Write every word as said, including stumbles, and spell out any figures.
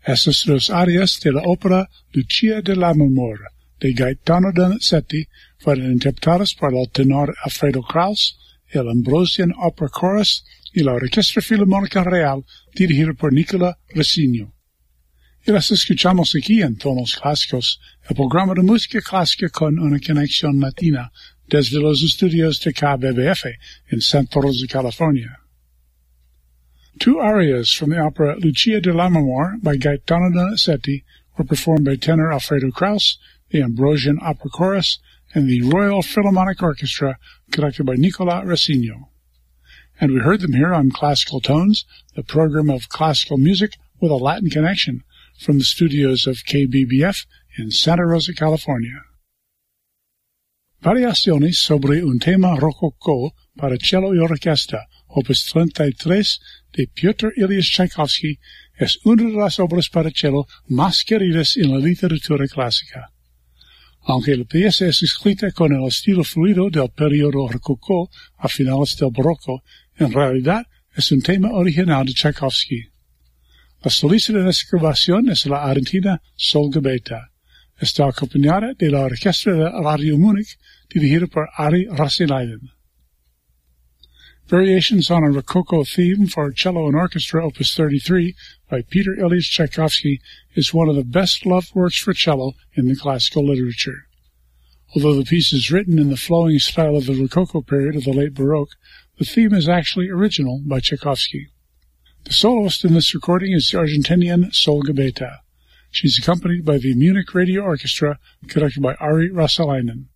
Estas dos arias de la ópera Lucia de Lammermoor de Gaetano Donizetti fueron interpretadas por el tenor Alfredo Kraus, el Ambrosian Opera Chorus y la Orquesta Filarmónica Real dirigida por Nicola Rossini. Y las escuchamos aquí en Tonos Clásicos, el programa de música clásica con una conexión latina desde los estudios de K B B F in Santa Rosa, California. Two arias from the opera Lucia de Lammermoor by Gaetano Donizetti were performed by tenor Alfredo Kraus, the Ambrosian Opera Chorus, and the Royal Philharmonic Orchestra conducted by Nicola Rossini. And we heard them here on Classical Tones, the program of classical music with a Latin connection from the studios of K B B F in Santa Rosa, California. Variaciones sobre un tema rococó para cello y orquesta, opus treinta y tres de Piotr Ilyich Tchaikovsky, es una de las obras para cello más queridas en la literatura clásica. Aunque la pieza es escrita con el estilo fluido del periodo rococó a finales del barroco, en realidad es un tema original de Tchaikovsky. La solista de esta grabación es la argentina Sol Gabetta. Está acompañada de la orquesta de Radio Múnich, dirigida por Ari Rassilinen. Variations on a Rococo theme for cello and orchestra, opus thirty-three, by Peter Ilyich Tchaikovsky, is one of the best-loved works for cello in the classical literature. Although the piece is written in the flowing style of the Rococo period of the late Baroque, the theme is actually original by Tchaikovsky. The soloist in this recording is the Argentinian Sol Gabetta. She's accompanied by the Munich Radio Orchestra, conducted by Ari Rassilinen.